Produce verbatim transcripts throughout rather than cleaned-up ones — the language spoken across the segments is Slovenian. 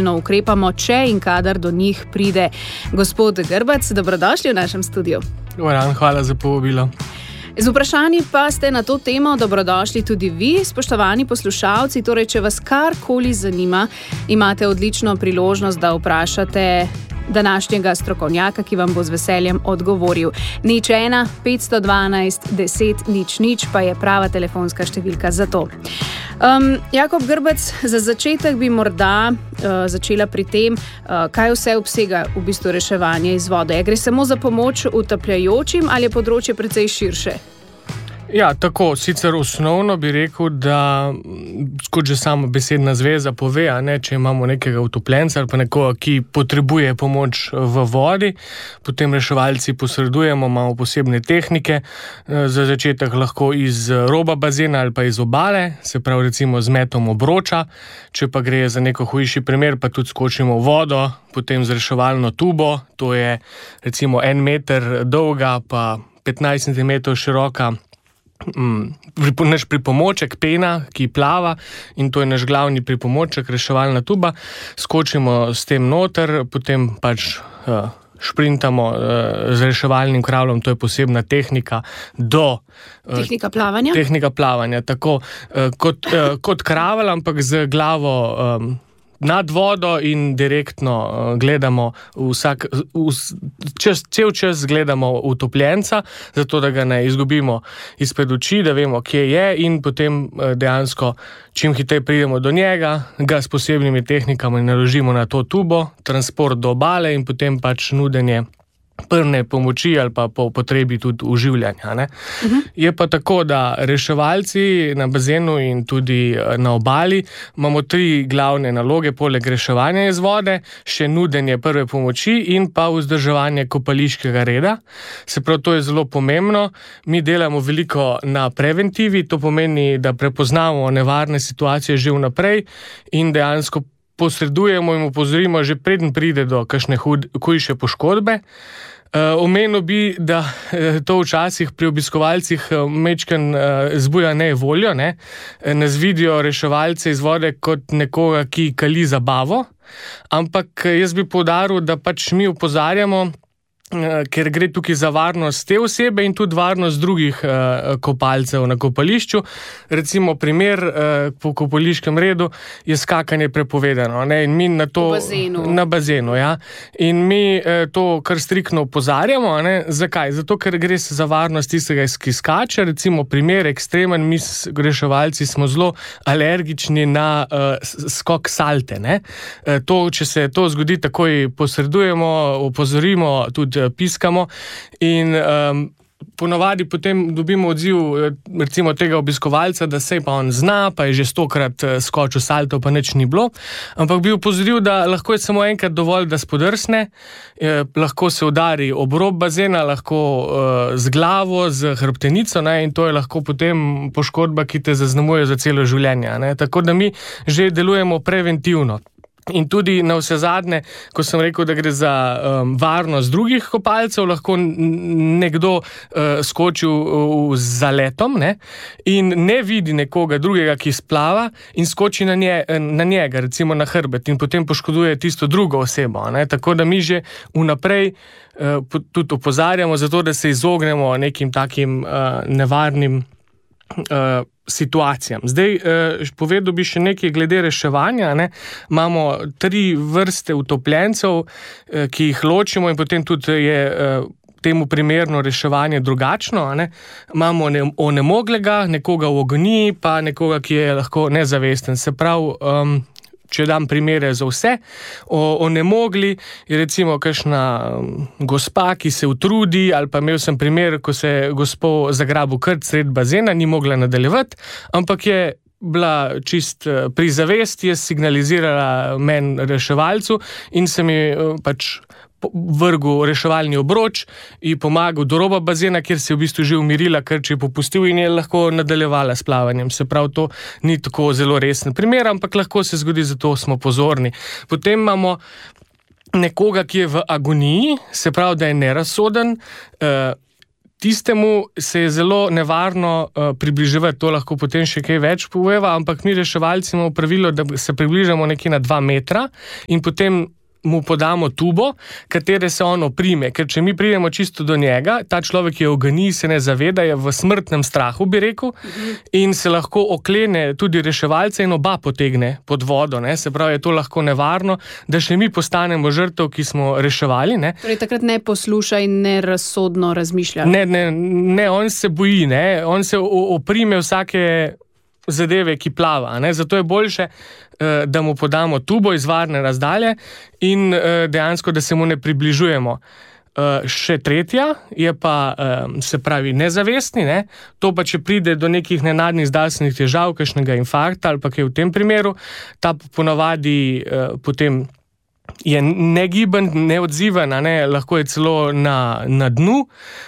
nepremoteno ukrepamo, če in kadar do njih pride. Gospod Grbac, dobrodošli v našem studiu. Dobar, hvala za povabilo. Z vprašanji pa ste na to temo dobrodošli tudi vi, spoštovani poslušalci. Torej, če vas karkoli zanima, imate odlično priložnost, da vprašate današnjega strokovnjaka, ki vam bo z veseljem odgovoril. Nič ena, petsto dvanajst, deset, nič nič pa je prava telefonska številka za to. Um, Jakob Grbac, za začetek bi morda uh, začela pri tem, uh, kaj vse obsega v bistvu reševanje iz vode. Gre samo za pomoč utapljajočim ali je področje precej širše? Ja, tako, sicer osnovno bi rekel, da kot že sama besedna zveza pove, a ne, če imamo nekega utopljenca ali pa nekoga, ki potrebuje pomoč v vodi, potem reševalci posredujemo, imamo posebne tehnike, za začetek lahko iz roba bazena ali pa iz obale, se pravi recimo z metom obroča, če pa gre za neko hujši primer, pa tudi skočimo v vodo, potem z reševalno tubo, to je recimo en meter dolga pa petnajst centimetrov široka, naš pripomoček, pena, ki plava, in to je naš glavni pripomoček, reševalna tuba. Skočimo s tem noter, potem pač uh, šprintamo uh, z reševalnim kravlom, to je posebna tehnika do... Uh, tehnika plavanja? Tehnika plavanja, tako uh, kot, uh, kot kravel, ampak z glavo... Um, nad vodo in direktno gledamo vsak, čas, cel čas gledamo utopljenca, zato da ga ne izgubimo izpred oči, da vemo, kje je, in potem dejansko čim hitreje pridemo do njega, ga s posebnimi tehnikami naložimo na to tubo, transport do obale in potem pač nudenje prvne pomoči ali pa po potrebi tudi uživljanja. Ne? Uh-huh. Je pa tako, da reševalci na bazenu in tudi na obali imamo tri glavne naloge, poleg reševanja iz vode, še nudenje prve pomoči in pa vzdrževanje kopališkega reda. Se pravi, to je zelo pomembno. Mi delamo veliko na preventivi, to pomeni, da prepoznamo nevarne situacije že vnaprej in dejansko posredujemo in opozorimo že preden pride do kakšne hud, hujše poškodbe. Uh, omenil bi, da uh, to včasih pri obiskovalcih uh, mečken uh, zbuja nejevoljo, ne? Nas vidijo reševalce iz vode kot nekoga, ki kali zabavo, ampak jaz bi poudaril, da pač mi opozarjamo, ker gre tukaj za varnost te osebe in tudi varnost drugih uh, kopalcev na kopališču. Recimo primer uh, po kopališkem redu je skakanje prepovedano, ne? In mi na to... bazenu. Na bazenu, ja. In mi uh, to kar striktno opozarjamo, ne? Zakaj? Zato, ker gre za varnost tistega, ki skače. Recimo primer ekstremen, mi reševalci smo zelo alergični na uh, skok salte, ne? Uh, to, če se to zgodi, takoj posredujemo, opozorimo, tudi piskamo in um, ponavadi potem dobimo odziv recimo tega obiskovalca, da sej pa on zna, pa je že stokrat skočil salto, pa nič ni bilo, ampak bi upozoril, da lahko je samo enkrat dovolj, da spodrsne, eh, lahko se udari ob rob bazena, lahko eh, z glavo, z hrbtenico, ne, in to je lahko potem poškodba, ki te zaznamuje za celo življenje, ne. Tako da mi že delujemo preventivno. In tudi na vse zadnje, ko sem rekel, da gre za um, varnost drugih kopalcev, lahko nekdo uh, skoči v zaletom, ne, in ne vidi nekoga drugega, ki splava in skoči na, nje, na njega, recimo na hrbet, in potem poškoduje tisto drugo osebo. Ne. Tako da mi že vnaprej uh, tudi opozarjamo za to, da se izognemo nekim takim uh, nevarnim uh, situacijam. Zdaj, eh, povedal bi še nekaj glede reševanja. Ne? Imamo tri vrste utopljencev, eh, ki jih ločimo in potem tudi je eh, temu primerno reševanje drugačno. Ne? Imamo ne, onemoglega, nekoga v agoniji, pa nekoga, ki je lahko nezavesten. Se pravi, um, če dam primere za vse, o, onemogli je recimo kakšna um, gospa, ki se utrudi, ali pa imel sem primer, ko se gospo zagrabil krt sred bazena, ni mogla nadaljevati, ampak je bila čist pri zavesti, je signalizirala men reševalcu in se mi uh, pač vrgu reševalni obroč in pomagal do roba bazena, kjer se je v bistvu že umirila, ker če je popustil in je lahko nadaljevala s plavanjem. Se pravi, to ni tako zelo resen primer, ampak lahko se zgodi, zato smo pozorni. Potem imamo nekoga, ki je v agoniji, se pravi, da je nerazsoden, uh, tistemu se je zelo nevarno uh, približevati, to lahko potem še kaj več poveva, ampak mi reševalci imamo pravilo, da se približamo nekje na dva metra in potem mu podamo tubo, katere se on oprime, ker če mi pridemo čisto do njega, ta človek je v agoniji, se ne zaveda, je v smrtnem strahu, bi rekel, mhm. in se lahko oklene tudi reševalce in oba potegne pod vodo, ne? Se pravi, je to lahko nevarno, da še mi postanemo žrtev, ki smo reševali. Ne? Torej, takrat ne posluša in ne razsodno razmišlja. Ne, ne, ne, on se boji, ne? On se oprime vsake zadeve, ki plava, ne? Zato je boljše, da mu podamo tubo iz varne razdalje in dejansko, da se mu ne približujemo. Še tretja je pa, se pravi, nezavestni, ne? To pa, če pride do nekih nenadnih zdravstvenih težav, kakšnega infarkta ali pa kaj v tem primeru, ta ponavadi potem je negiben, neodziven, ne? Lahko je celo na, na dnu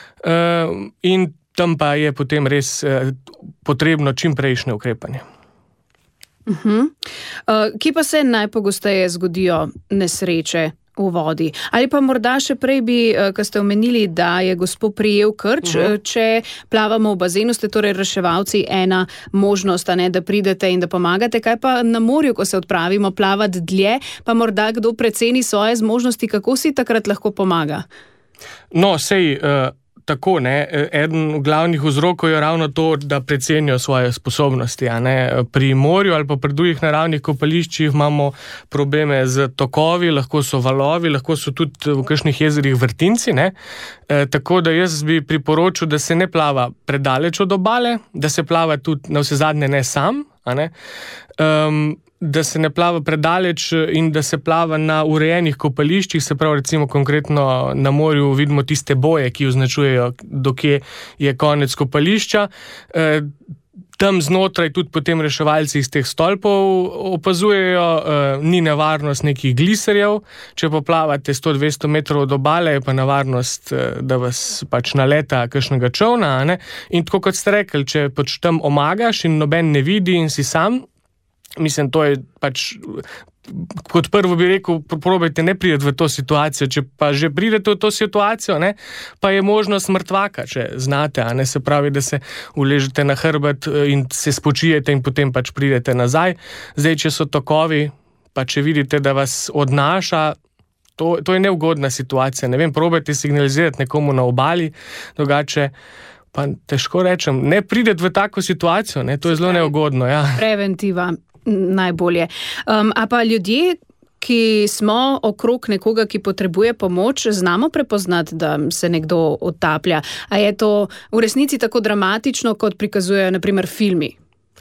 in tam pa je potem res potrebno čim prejšnje ukrepanje. Uh-huh. Uh, kje pa se najpogosteje zgodijo nesreče v vodi? Ali pa morda še prej bi, uh, ko ste omenili, da je gospod prijel krč, uh-huh. uh, če plavamo v bazenu, ste torej reševalci ena možnost, ne, da pridete in da pomagate. Kaj pa na morju, ko se odpravimo plavati dlje, pa morda kdo preceni svoje zmožnosti, kako si takrat lahko pomaga? No, sej... Uh... Tako, ne, eden glavnih vzrokov je ravno to, da precenijo svoje sposobnosti. A ne. Pri morju ali pa pri drugih naravnih kopališčih imamo probleme z tokovi, lahko so valovi, lahko so tudi v kakšnih jezerih vrtinci. Ne. E, tako da jaz bi priporočil, da se ne plava predaleč od obale, da se plava tudi na vse zadnje ne sam, a ne. Um, da se ne plava predaleč in da se plava na urejenih kopališčih, se pravi recimo konkretno na morju vidimo tiste boje, ki označujejo, dokje je konec kopališča. E, tam znotraj tudi potem reševalci iz teh stolpov opazujejo, e, ni nevarnost nekih gliserjev, če pa plavate sto do dvesto metrov od obale, je pa nevarnost, da vas pač naleta kakšnega čovna, ne? In tako kot ste rekli, če pač tam omagaš in noben ne vidi in si sam, mislim, to je pač, kot prvo bi rekel, probajte ne prideti v to situacijo, če pa že pridete v to situacijo, ne, pa je možnost mrtvaka, če znate, a ne, se pravi, da se uležete na hrbet in se spočijete in potem pač pridete nazaj. Zdaj, če so tokovi, pa če vidite, da vas odnaša, to, to je neugodna situacija, ne vem, probajte signalizirati nekomu na obali, drugače pa težko rečem, ne prideti v tako situacijo, ne, to je zelo neugodno, ja. Preventiva. Najbolje. Um, a pa ljudje, ki smo okrog nekoga, ki potrebuje pomoč, znamo prepoznati, da se nekdo otaplja. A je to v resnici tako dramatično, kot prikazujejo na primer filmi?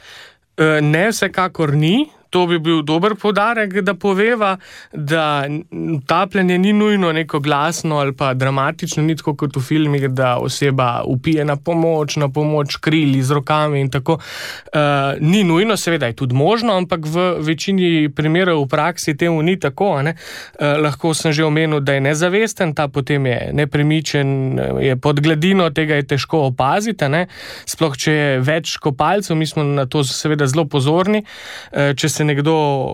E, ne, vsekakor ni. To bi bil dober poudarek, da poveva, da utapljanje ni nujno neko glasno ali pa dramatično, ni tako kot v filmih, da oseba vpije na pomoč, na pomoč krili z rokami in tako. Uh, ni nujno, seveda je tudi možno, ampak v večini primerov v praksi temu ni tako. Ne? Uh, lahko sem že omenil, da je nezavesten, ta potem je nepremičen, je pod gladino, tega je težko opaziti. Ne? Sploh, če je več kopalcev, mi smo na to seveda zelo pozorni, uh, če se se nekdo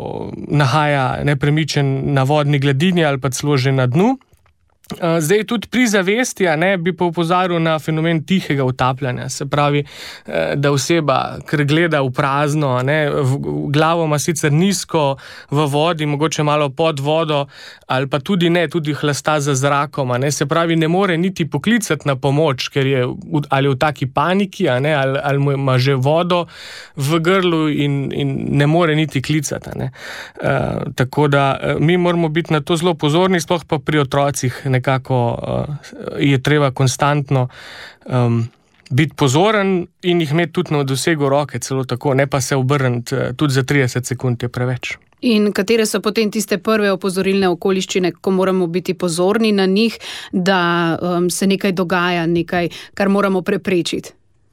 nahaja nepremičen na vodni gladini ali pa celo že na dnu. Zdaj tudi pri zavesti, a ne, bi pa opozarjal na fenomen tihega utapljanja, se pravi, da oseba, ker gleda v prazno, a ne, glavo ima sicer nizko v vodi, mogoče malo pod vodo, ali pa tudi ne, tudi hlasta za zrakom, a ne, se pravi, ne more niti poklicati na pomoč, ker je ali v taki paniki, a ne, ali, ali mu ima že vodo v grlu in, in ne more niti klicati, a ne. Uh, tako da mi moramo biti na to zelo pozorni, sploh pa pri otrocih nekako uh, je treba konstantno um, biti pozoren in jih imeti tudi na dosegu roke, celo tako, ne pa se obrniti uh, tudi za trideset sekund je preveč. In katere so potem tiste prve opozorilne okoliščine, ko moramo biti pozorni na njih, da um, se nekaj dogaja, nekaj, kar moramo preprečiti?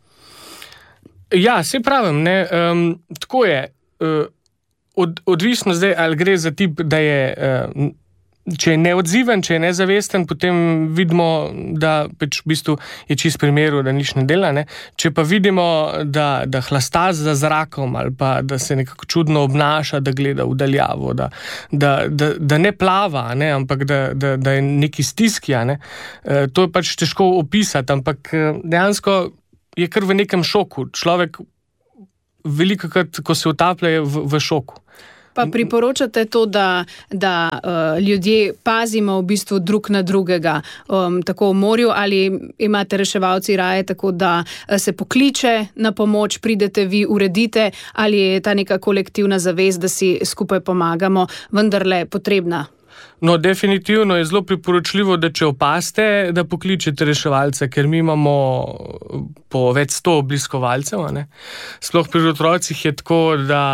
Ja, se pravim, ne, um, tako je. Uh, od, odvisno zdaj, ali gre za tip, da je uh, če je neodziven, če je nezavesten, potem vidimo, da pač v bistvu je čist primeru, da nič ne dela. Ne? Če pa vidimo, da, da hlasta za zrakom ali pa da se nekako čudno obnaša, da gleda v daljavo, da, da, da, da ne plava, ne? Ampak da, da, da je neki stiski, ne? E, to je pač težko opisati, ampak dejansko je kar v nekem šoku. Človek velikokrat, ko se utaplja, je v, v šoku. Pa priporočate to, da, da uh, ljudje pazimo v bistvu drug na drugega, um, tako v morju, ali imate reševalci raje tako, da se pokliče na pomoč, pridete vi, uredite, ali je ta neka kolektivna zavest, da si skupaj pomagamo, vendarle potrebna? No, definitivno je zelo priporočljivo, da če opaste, da pokličete reševalce, ker mi imamo po več sto obiskovalcev, ne? Sploh pri otrocih je tako, da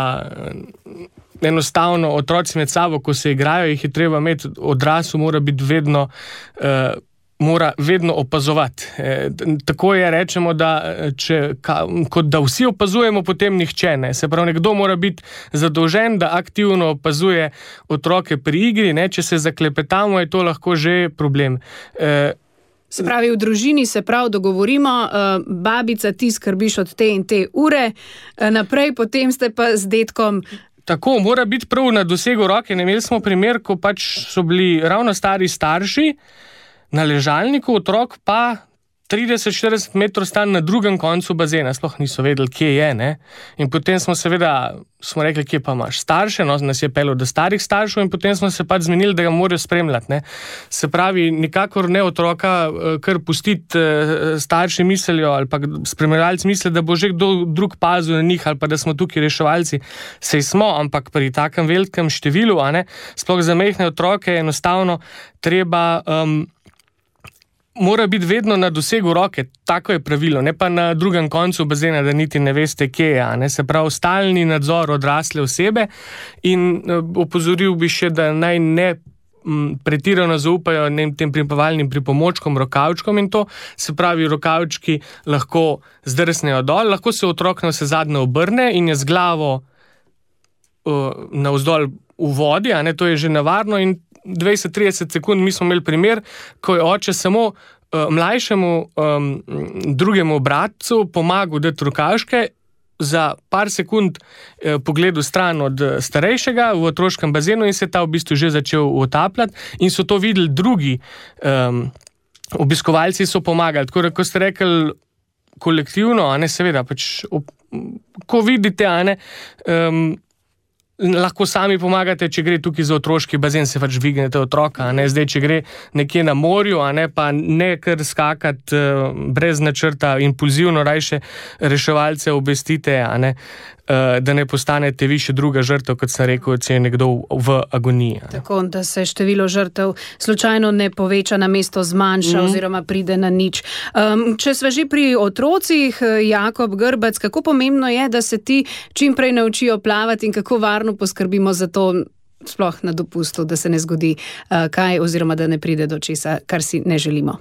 enostavno otroci med sabo, ko se igrajo, jih je treba imeti, odrasel mora biti vedno, uh, mora vedno opazovati. E, tako je, rečemo, da če, ka, kot da vsi opazujemo, potem nihče ne. Se pravi, nekdo mora biti zadolžen, da aktivno opazuje otroke pri igri, ne? Če se zaklepetamo, je to lahko že problem. E, Se pravi, v družini se prav dogovorimo, uh, babica, ti skrbiš od te in te ure, uh, naprej, potem ste pa z detkom. Tako, mora biti prav na dosegu roke. Ne, imeli smo primer, ko pač so bili ravno stari starši na ležalniku, otrok pa trideset štirideset metrov stan na drugem koncu bazena, sploh niso vedeli, kje je, ne. In potem smo seveda, smo rekli, kje pa imaš starše, no, nas je pelil do starih staršev in potem smo se pač zmenili, da ga morajo spremljati, ne. Se pravi, nikakor ne otroka kar pustiti, starši mislijo ali pa spremljalci mislijo, da bo že kdo drug pazil na njih ali pa da smo tukaj reševalci. Sej smo, ampak pri takem velikem številu, a ne, sploh za majhne otroke je enostavno treba um, mora biti vedno na dosegu roke, tako je pravilo, ne pa na drugem koncu bazena, da niti ne veste, kje je, ne? Se pravi, stalni nadzor odrasle osebe in opozoril bi še, da naj ne m, pretirano zaupajo ne, tem pripovalnim pripomočkom, rokavčkom in to, se pravi, rokavčki lahko zdrsnejo dol, lahko se otrok na vse zadnje obrne in je z glavo uh, navzdol v vodi, a ne, to je že nevarno in dvajset trideset sekund, mi smo imeli primer, ko je oče samo uh, mlajšemu um, drugemu bratcu pomagal dati rokaške, za par sekund uh, pogledal stran od starejšega v otroškem bazenu in se ta v bistvu že začel utapljati in so to videli drugi um, obiskovalci, so pomagali. Tako da, ko ste rekli kolektivno, a ne, seveda, pač, ob, ko vidite, a ne, um, lahko sami pomagate, če gre tukaj za otroški bazen, se pač dvignete otroka, a ne, zdaj, če gre nekje na morju, a ne, pa ne kar skakati uh, brez načrta, impulzivno rajše reševalce obvestite, a ne, uh, da ne postanete vi še druga žrtev, kot sem rekel, če je nekdo v, v agoniji. Tako, da se število žrtev slučajno ne poveča, namesto zmanjša mm. oziroma pride na nič. Um, če sva že pri otrocih, Jakob Grbac, kako pomembno je, da se ti čim prej naučijo plavati in kako varno poskrbimo za to, sploh na dopustu, da se ne zgodi uh, kaj oziroma da ne pride do česa, kar si ne želimo.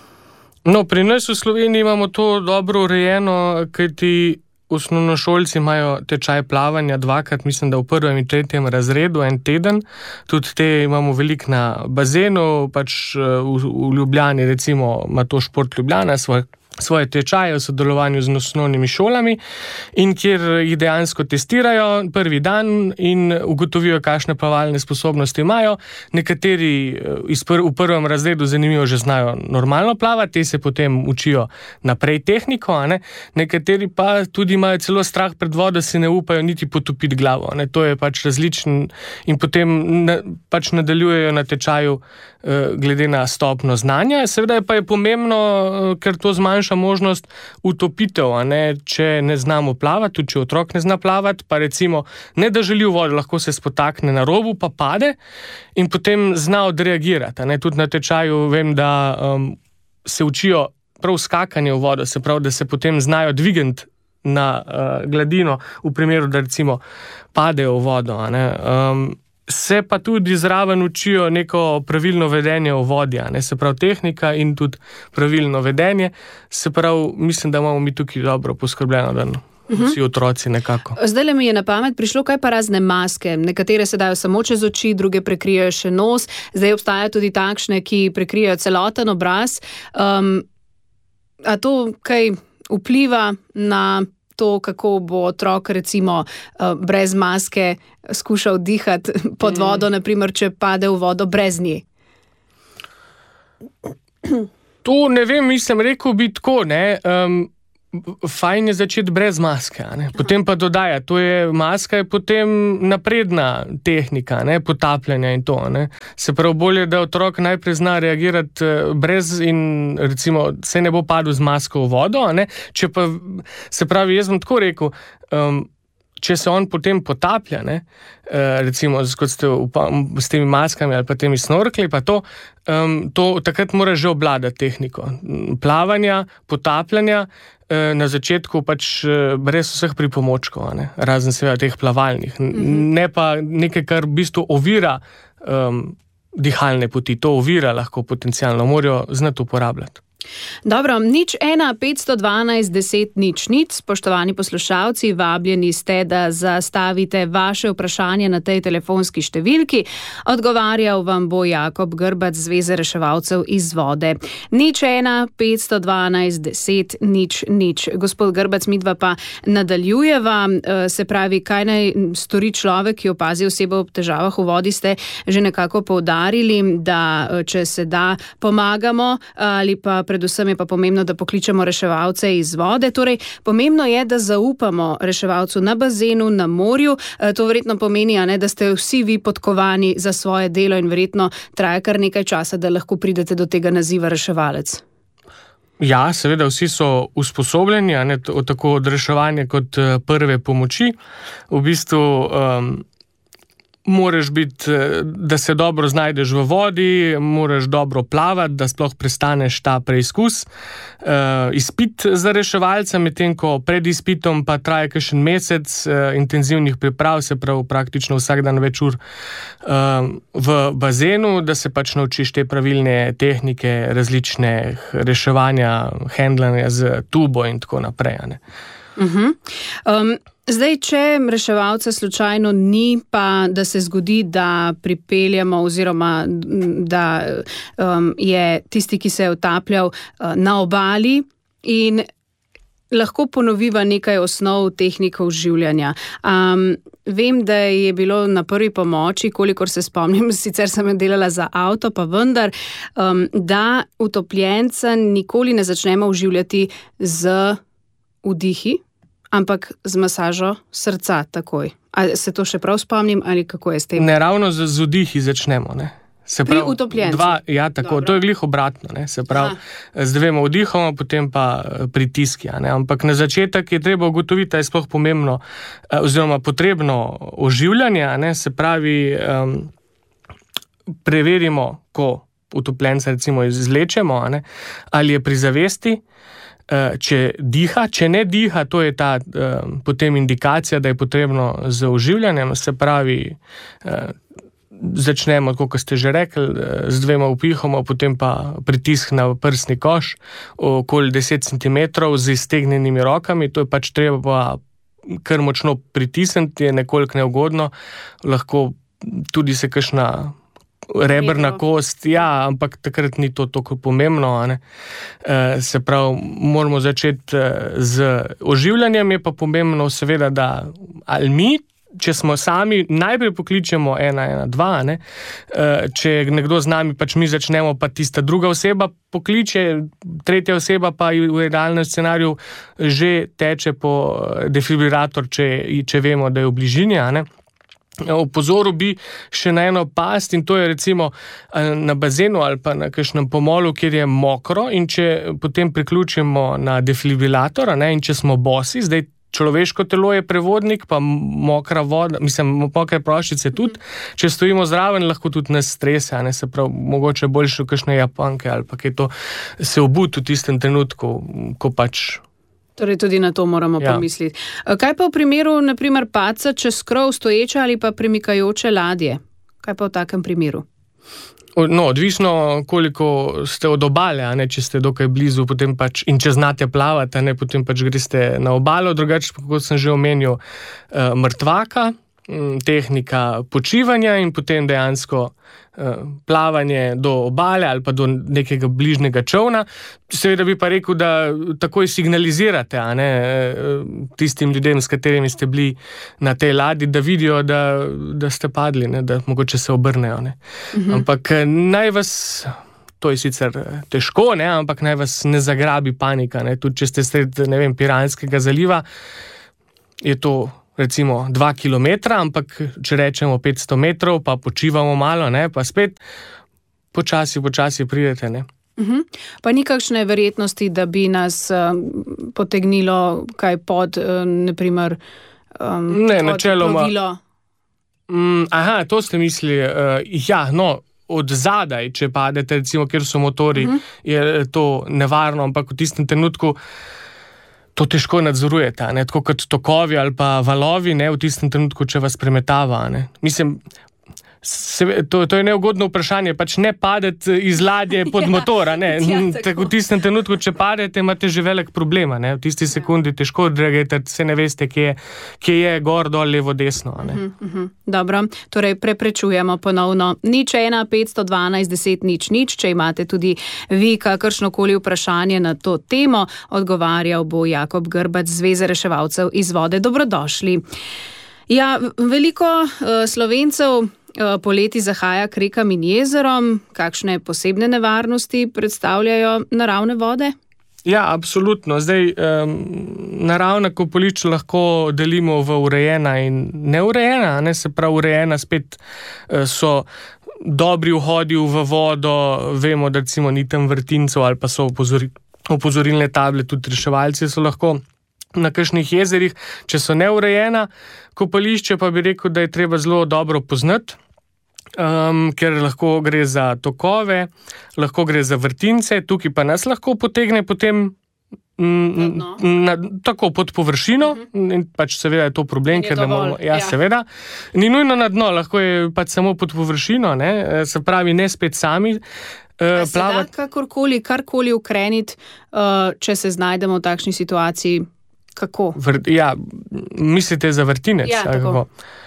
No, pri nas v Sloveniji imamo to dobro urejeno, kajti osnovnošolci imajo tečaj plavanja dvakrat, mislim, da v prvem in tretjem razredu en teden. Tudi te imamo veliko na bazenu, pač v, v Ljubljani, recimo, ima to Šport Ljubljana svoj svoje tečaje v sodelovanju z osnovnimi šolami in kjer jih dejansko testirajo prvi dan in ugotovijo, kakšne plavalne sposobnosti imajo. Nekateri iz pr- v prvem razredu, zanimivo, že znajo normalno plavati, te se potem učijo naprej tehniko, a ne? Nekateri pa tudi imajo celo strah pred vodo, se ne upajo niti potopiti glavo. Ne? To je pač različen in potem na, pač nadaljujejo na tečaju eh, glede na stopno znanja. Seveda pa je pomembno, eh, ker to zmanjša možnost utopitev, a ne, če ne znamo plavati, tudi če otrok ne zna plavati, pa recimo ne da želi v vodo, lahko se spotakne na robu, pa pade in potem zna odreagirati. A ne, tudi na tečaju vem, da um, se učijo prav skakanje v vodo, se pravi, da se potem znajo dvigati na uh, gladino v primeru, da recimo padejo v vodo. A ne. Um, Se pa tudi zraven učijo neko pravilno vedenje v vodi, ne, se pravi tehnika in tudi pravilno vedenje, se pravi, mislim, da imamo mi tukaj dobro poskrbljeno, da vsi otroci nekako. Zdaj le mi je na pamet prišlo, kaj pa razne maske. Nekatere se dajo samo čez oči, druge prekrijejo še nos. Zdaj obstajajo tudi takšne, ki prekrijejo celoten obraz. Um, a to kaj vpliva na to, kako bo otrok recimo brez maske skušal dihati pod vodo, mm. naprimer, če pade v vodo brez nje? To ne vem, mislim, rekel bi tako, ne. Um, fajn je začeti brez maske, ne? Potem pa dodaja, to je, maska je potem napredna tehnika, ne? Potapljanja in to, ne? Se pravi, bolje, da otrok najprej zna reagirati brez in recimo se ne bo padel z masko v vodo, ne? Če pa, se pravi, jaz bom tako rekel, um, če se on potem potaplja, ne, recimo kot ste s temi maskami ali pa temi snorkli, pa to, um, to takrat mora že obvladati tehniko plavanja, potapljanja, na začetku pač brez vseh pripomočkov, ne, razen seveda teh plavalnih. Mm-hmm. Ne pa nekaj, kar v bistvu ovira um, dihalne poti, to ovira lahko potencialno, morajo znati uporabljati. Dobro, nič ena, petsto dvanajst, deset, nič, nič. Spoštovani poslušalci, vabljeni ste, da zastavite vaše vprašanje na tej telefonski številki. Odgovarjal vam bo Jakob Grbac, Zveze reševalcev iz vode. Nič ena, petsto dvanajst, deset, nič, nič. Gospod Grbac, midva pa nadaljujeva. Se pravi, kaj naj stori človek, ki opazi osebo ob težavah v vodi, ste že nekako poudarili, da če se da, pomagamo ali pa predvsem je pa pomembno, da pokličemo reševalce iz vode. Torej, pomembno je, da zaupamo reševalcu na bazenu, na morju. To verjetno pomeni, a ne, da ste vsi vi podkovani za svoje delo in verjetno traja kar nekaj časa, da lahko pridete do tega naziva reševalec. Ja, seveda vsi so usposobljeni, a ne, tako od reševanja kot prve pomoči. V bistvu um, moraš biti, da se dobro znajdeš v vodi, moraš dobro plavati, da sploh prestaneš ta preizkus. Uh, izpit za reševalca, medtem ko pred izpitom pa traja kakšen mesec uh, intenzivnih priprav, se pravi praktično vsak dan več ur uh, v bazenu, da se pač naučiš te pravilne tehnike različne reševanja, handlanja z tubo in tako naprej. Ne? Uh-huh. Um, zdaj, če reševalca slučajno ni, pa da se zgodi, da pripeljamo oziroma da um, je tisti, ki se je utapljal uh, na obali in lahko ponoviva nekaj osnov tehnikov življenja. Um, vem, da je bilo na prvi pomoči, kolikor se spomnim, sicer sem delala za avto, pa vendar, um, da utopljenca nikoli ne začnemo uživljati z vdihi, ampak z masažo srca takoj. Ali se to še prav spomnim, ali kako je s tem? Ne, ravno z, z vdihi začnemo, ne. Se pravi, pri utopljencu? Dva, ja, tako, dobro. To je glih obratno, ne. Se pravi, Aha. z dvema vdihoma, potem pa pritiski, ne. Ampak na začetek je treba ugotoviti, da je sploh pomembno, oziroma potrebno oživljanje, ne. Se pravi, um, preverimo, ko utopljenca recimo izlečemo, ne, ali je pri zavesti, če diha, če ne diha, to je ta uh, potem indikacija, da je potrebno z oživljanjem, se pravi, uh, začnemo, kot ste že rekli, z dvema vpihoma, potem pa pritisk na prsni koš, okoli deset centimetrov z iztegnjenimi rokami, to je pač treba kar močno pritisniti, je nekoliko neugodno, lahko tudi se kakšna rebrna kost, ja, ampak takrat ni to toliko pomembno, a ne. E, se pravi, moramo začeti z oživljanjem, je pa pomembno seveda, da ali mi, če smo sami, najprej pokličemo ena, ena, dva, ne. E, če nekdo z nami, pač mi začnemo, pa tista druga oseba pokliče, tretja oseba pa v idealnem scenariju že teče po defibrilator, če, če vemo, da je v bližini, a ne. Opozoril bi še na eno past in to je recimo na bazenu ali pa na kakšnem pomolu, kjer je mokro in če potem priključimo na defibrilator, ne, in če smo bosi, zdaj človeško telo je prevodnik, pa mokra voda, mislim, mokre ploščice tudi, če stojimo zraven, lahko tudi nas strese, ne, se pravi, mogoče boljše kakšne japanke ali pa kaj to se obuti v tistem trenutku, ko pač. Torej tudi na to moramo ja. pomisliti. Kaj pa v primeru, na primer, padca čez krov stoječe ali pa premikajoče ladje? Kaj pa v takem primeru? No, odvisno, koliko ste od obale, a ne, če ste dokaj blizu, potem pač, in če znate plavati, a ne, potem pač greste na obalo, drugače, kot sem že omenil, mrtvaka, tehnika počivanja in potem dejansko plavanje do obale ali pa do nekega bližnjega čovna. Seveda bi pa rekel, da takoj signalizirate, a ne, tistim ljudem, s katerimi ste bili na tej ladji, da vidijo, da, da ste padli, ne, da mogoče se obrnejo. Ne. Mhm. Ampak naj vas, to je sicer težko, ne, ampak naj vas ne zagrabi panika. Ne. Tudi če ste sred, ne vem, Piranskega zaliva, je to recimo dva kilometra, ampak če rečemo petsto metrov, pa počivamo malo, ne, pa spet počasi, počasi pridete, ne. Uh-huh. Pa ni kakšne verjetnosti, da bi nas uh, potegnilo kaj pod, uh, naprimer, um, ne, pod načeloma, plovilo? Mm, aha, to ste mislili. Uh, ja, no, od zadaj, če padete, recimo, kjer so motori, uh-huh. je to nevarno, ampak v tistem trenutku to težko nadzorujete, ne? Tako kot tokovi ali pa valovi, ne, v tistem trenutku, če vas premetava. Ne? Mislim, se, to, to je neugodno vprašanje, pač ne padeti iz ladje pod ja, motora. Ne? Ja, tako. Tako v tistem trenutku, če padete, imate že velik problem. Ne? V tisti sekundi težko odreagirate, se ne veste, kje je, kje je gor, dol, levo, desno. Ne? Uh-huh, uh-huh. Dobro, torej preprečujemo ponovno. Nič ena, petsto dvanajst, deset, nič, nič. Če imate tudi vi kakršnokoli vprašanje na to temo, odgovarjal bo Jakob Grbac, Zveze reševalcev iz vode. Dobrodošli. Ja, veliko uh, Slovencev poleti zahaja k rekam in jezerom. Kakšne posebne nevarnosti predstavljajo naravne vode? Ja, absolutno. Zdaj, um, naravna kopališča lahko delimo v urejena in neurejena. Ne? Se pravi, urejena spet uh, so dobri vhodi v vodo, vemo, da recimo ni tam vrtincev ali pa so opozori, opozorilne table, tudi reševalci so lahko na kakšnih jezerih. Če so neurejena kopališče, pa bi rekel, da je treba zelo dobro poznati, um, ker lahko gre za tokove, lahko gre za vrtince, tukaj pa nas lahko potegne potem mm, na, tako pod površino, uh-huh. in pač seveda je to problem, ker ne moramo, ja, ja, seveda, ni nujno na dno, lahko je pač samo pod površino, ne, se pravi, ne spet sami. Uh, se da kakorkoli, karkoli ukreniti, uh, če se znajdemo v takšni situaciji? Kako? Vr, ja, mislite za vrtinec? Ja, tako.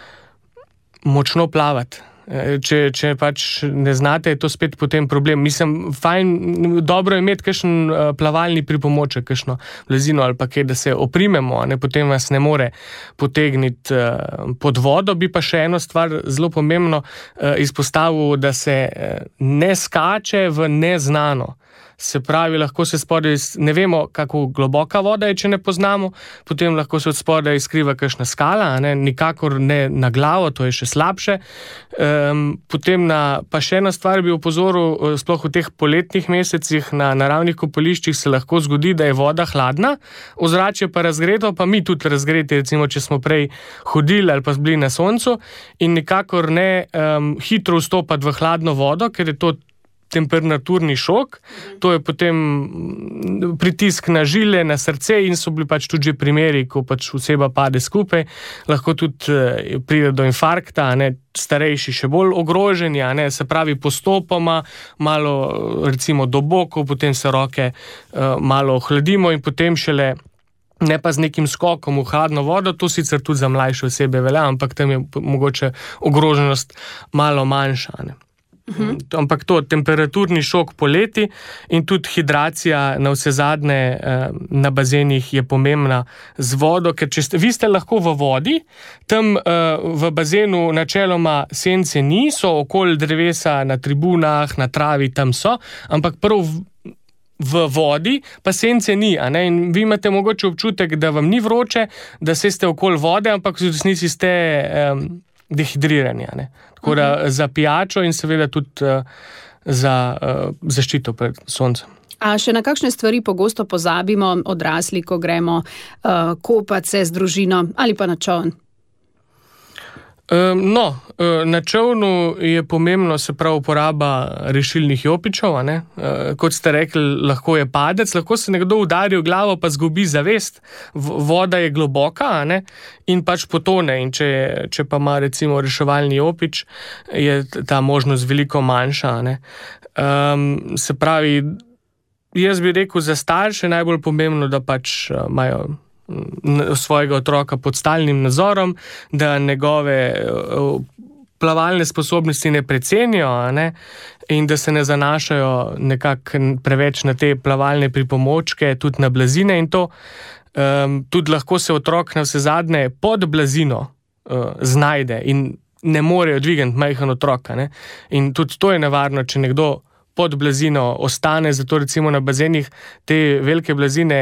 Močno plavati. Če, če pač ne znate, je to spet potem problem. Mislim, fajn, dobro je imeti kakšen plavalni pripomoček, kakšno blazino ali pa kaj, da se oprimemo, a ne, potem vas ne more potegniti pod vodo. Bi pa še eno stvar zelo pomembno izpostavil, da se ne skače v neznano. Se pravi, lahko se spodaj, ne vemo, kako globoka voda je, če ne poznamo, potem lahko se od spodaj skriva kakšna skala, ne, nikakor ne na glavo, to je še slabše. Um, potem na, pa še ena stvar bi opozoril, sploh v teh poletnih mesecih na naravnih kopališčih se lahko zgodi, da je voda hladna, ozračje pa razgreto, pa mi tudi razgreti, recimo, če smo prej hodili ali pa bili na soncu, in nikakor ne um, hitro vstopati v hladno vodo, ker je to temperaturni šok, to je potem pritisk na žile, na srce in so bili pač tudi primeri, ko pač oseba pade skupaj, lahko tudi eh, pride do infarkta, ne, starejši še bolj ogroženi, a ne, se pravi postopoma, malo recimo do bokov, potem se roke eh, malo ohladimo in potem šele ne pa z nekim skokom v hladno vodo, to sicer tudi za mlajše osebe velja, ampak tam je mogoče ogroženost malo manjša, ne. Uh-huh. Ampak to, temperaturni šok poleti in tudi hidracija na vse zadnje eh, na bazenih je pomembna z vodo, ker če ste, vi ste lahko v vodi, tam eh, v bazenu načeloma sence ni, so okoli drevesa na tribunah, na travi, tam so, ampak prav v, v vodi pa sence ni, a ne? In vi imate mogoče občutek, da vam ni vroče, da se ste okoli vode, ampak v resnici ste eh, dehidrirani, a ne? Tako da za pijačo in seveda tudi uh, za uh, zaščito pred soncem. A še na kakšne stvari pogosto pozabimo odrasli, ko gremo uh, kopat se z družino ali pa na čoln? No, na čolnu je pomembno se prav uporaba rešilnih jopičev, a ne? Kot ste rekli, lahko je padec, lahko se nekdo udari v glavo, pa zgubi zavest, voda je globoka, a ne? In pač potone, in če, če pa ima recimo reševalni jopič, je ta možnost veliko manjša, a ne? Um, se pravi, jaz bi rekel, za starše najbolj pomembno, da pač imajo svojega otroka pod stalnim nadzorom, da njegove plavalne sposobnosti ne precenijo, a ne? In da se ne zanašajo nekako preveč na te plavalne pripomočke, tudi na blazine in to. Um, tudi lahko se otrok na vse zadnje pod blazino uh, znajde in ne morejo dvigati majhen otrok, a ne? In tudi to je nevarno, če nekdo pod blazino ostane, zato recimo na bazenih te velike blazine,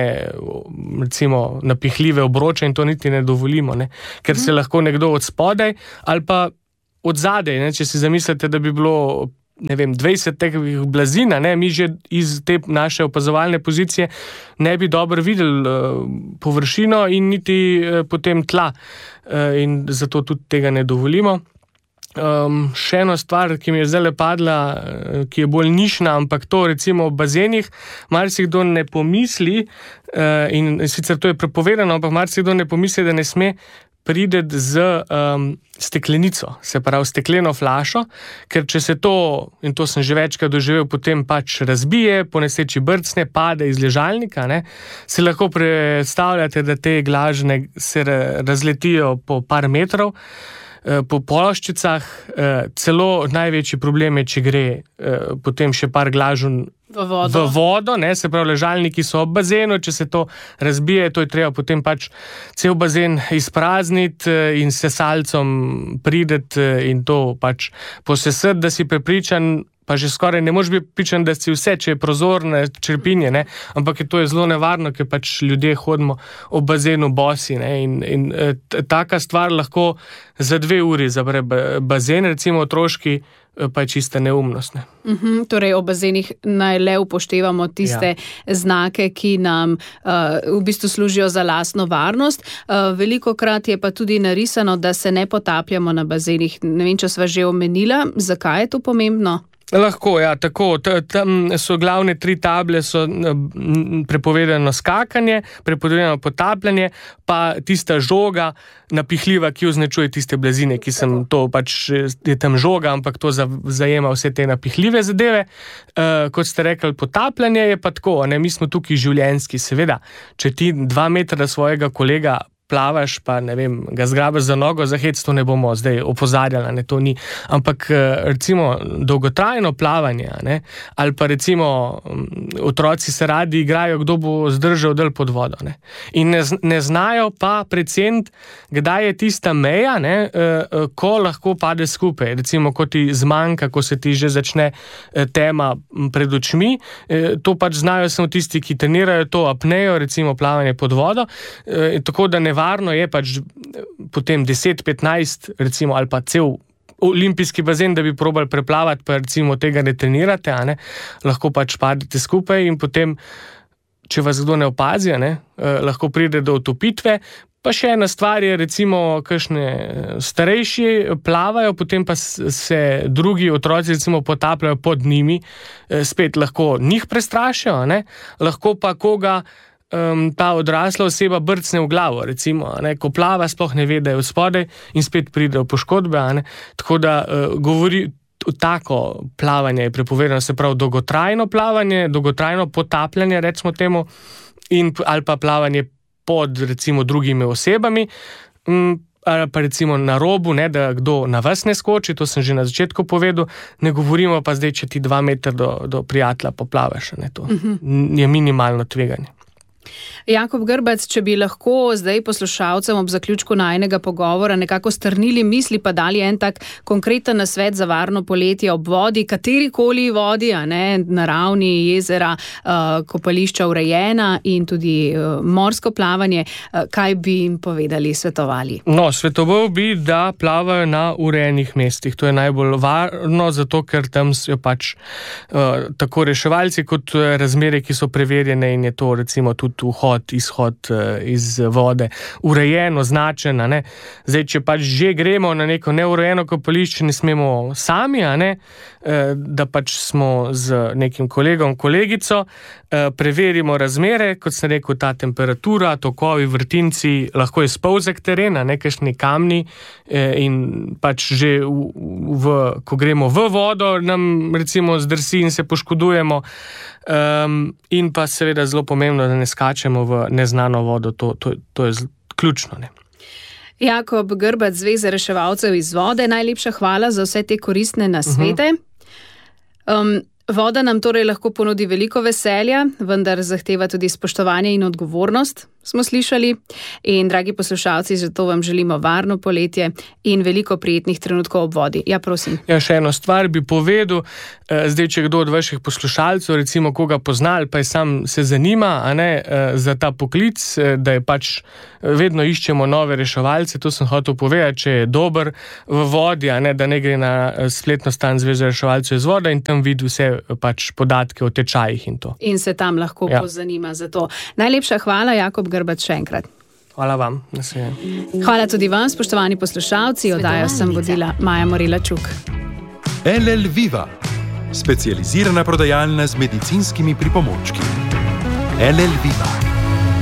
recimo napihljive obroče in to niti ne dovolimo, ne? Ker se lahko nekdo od spodaj ali pa od zadaj, ne? Če si zamislite, da bi bilo, ne vem, dvajset takih blazina, ne? Mi že iz te naše opazovalne pozicije ne bi dobro videli uh, površino in niti uh, potem tla uh, in zato tudi tega ne dovolimo. Um, še eno stvar, ki mi je zdaj padla, ki je bolj nišna, ampak to recimo v bazenih marsikdo ne pomisli, uh, in sicer to je prepovedano, ampak marsikdo ne pomisli, da ne sme priti z um, steklenico, se pravi stekleno flašo, ker če se to, in to sem že večkrat doživel, potem pač razbije, po nesreči brcne, pade iz ležalnika, ne, si lahko predstavljate, da te glažne se razletijo po par metrov, po ploščicah, celo največji problem je, če gre potem še par glažun v vodo, v vodo, ne, se pravi, ležalniki so ob bazenu, če se to razbije, to je treba potem pač cel bazen izprazniti in sesalcom prideti in to pač posesati, da si prepričan, pa že skoraj ne moreš biti pričan, da si vse, če je prozorne črpinje, ne, ampak je to je zelo nevarno, ker pač ljudje hodimo ob bazenu bosi, ne, in, in t- taka stvar lahko za dve uri zapre bazen, recimo otroški, pa je čista neumnost, ne. Uhum, torej, ob bazenih naj le upoštevamo tiste ja. znake, ki nam uh, v bistvu služijo za lastno varnost. Uh, velikokrat je pa tudi narisano, da se ne potapljamo na bazenih. Ne vem, če sva že omenila, zakaj je to pomembno? Lahko, ja, tako. Tam so glavne tri table, so prepovedano skakanje, prepovedano potapljanje, pa tista žoga napihljiva, ki označuje tiste blazine, ki sem to pač, je tam žoga, ampak to zajema vse te napihljive zadeve. Uh, kot ste rekli, potapljanje je pa tako, ne, mi smo tukaj življenjski, seveda. Če ti dva metra svojega kolega plavaš, pa ne vem, ga zgrabiš za nogo, za hec, to ne bomo zdaj opozarjali, ne, to ni. Ampak recimo dolgotrajno plavanje, ne, ali pa recimo otroci se radi igrajo, kdo bo zdržal del pod vodo, ne. In ne, ne znajo pa preceniti, kdaj je tista meja, ne, ko lahko pade skupaj. Recimo, ko ti zmanjka, ko se ti že začne tema pred očmi, to pač znajo samo tisti, ki trenirajo to apnejo, recimo plavanje pod vodo, tako da ne varno je pač potem deset petnajst recimo ali pa cel olimpijski bazen, da bi probali preplavati, pa recimo tega ne trenirate, a ne, lahko pač padete skupaj in potem, če vas kdo ne opazi, ne, eh, lahko pride do utopitve. Pa še ena stvar je, recimo, kakšne starejši plavajo, potem pa se drugi otroci recimo potapljajo pod njimi, eh, spet lahko njih prestrašijo, ne, lahko pa koga Um, ta odrasla oseba brcne v glavo, recimo, ne, ko plava, sploh ne ve, da je od spodaj in spet pride v poškodbe, ne, tako da uh, govori, tako plavanje je prepovedano, se pravi dolgotrajno plavanje, dolgotrajno potapljanje, recimo temu, in, ali pa plavanje pod, recimo, drugimi osebami, um, ali pa recimo na robu, ne, da kdo na vas ne skoči, to sem že na začetku povedal, ne govorimo pa zdaj, če ti dva metra do, do prijatelja poplavaš, ne, to uh-huh. je minimalno tveganje. Jakob Grbac, če bi lahko zdaj poslušalcem ob zaključku najinega pogovora nekako strnili misli, pa dali en tak konkreten nasvet za varno poletje ob vodi, katerikoli vodi, a ne, naravni, jezera, uh, kopališča urejena in tudi uh, morsko plavanje, uh, kaj bi jim povedali, svetovali? No, svetoval bi, da plavajo na urejenih mestih. To je najbolj varno, zato ker tam so pač uh, tako reševalci kot razmere, ki so preverjene in je to recimo tudi vhod, izhod iz vode urejen, označen. A ne. Zdaj, če pač že gremo na neko neurejeno kopališče, ne smemo sami, a ne, da pač smo z nekim kolegom, kolegico, preverimo razmere, kot sem rekel, ta temperatura, tokovi, vrtinci, lahko je spolzek terena, nekakšni kamni in pač že v, v, ko gremo v vodo, nam recimo zdrsi in se poškodujemo. Um, in pa seveda zelo pomembno, da ne skačemo v neznano vodo, to, to, to je ključno. Ne? Jakob Grbac, Zveze reševalcev iz vode, najlepša hvala za vse te koristne nasvete. Um, voda nam torej lahko ponudi veliko veselja, vendar zahteva tudi spoštovanje in odgovornost, smo slišali. In dragi poslušalci, zato vam želimo varno poletje in veliko prijetnih trenutkov ob vodi. Ja, prosim. Ja, še eno stvar bi povedal. Zdaj, če kdo od vaših poslušalcev, recimo koga pozna ali pa je sam se zanima, a ne, za ta poklic, da je pač vedno iščemo nove reševalce, to sem hotel povedati, če je dober v vodi, a ne, da ne gre na spletno stran Zveze reševalcev iz vode in tam vidi vse pač podatke o tečajih in to. In se tam lahko ja. pozanima za to. Najlepša hvala, Jakob Grbac, še enkrat. Hvala vam. Hvala tudi vam, spoštovani poslušalci. Oddajo sem vodila Maja Morela-Čuk. L L Viva, specializirana prodajalna z medicinskimi pripomočki. L L Viva.